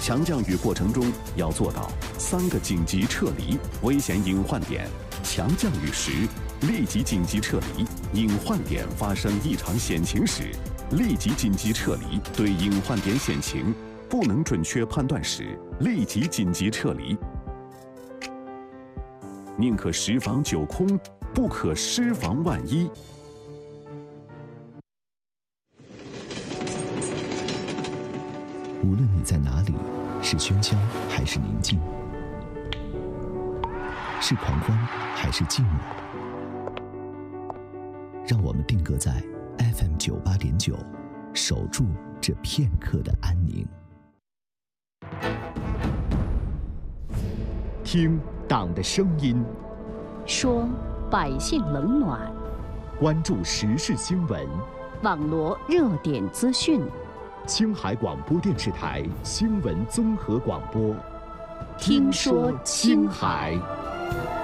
强降雨过程中要做到3个紧急撤离危险隐患点。强降雨时，立即紧急撤离；隐患点发生异常险情时，立即紧急撤离。对隐患点险情不能准确判断时，立即紧急撤离。宁可10防9空，不可失防万一。 无论你在哪里，是喧嚣还是宁静，是狂欢还是寂寞，让我们定格在 FM 98.9，守住这片刻的安宁。 听党的声音， 说百姓冷暖， 关注时事新闻， 网罗热点资讯。 青海广播电视台新闻综合广播， 听说青海。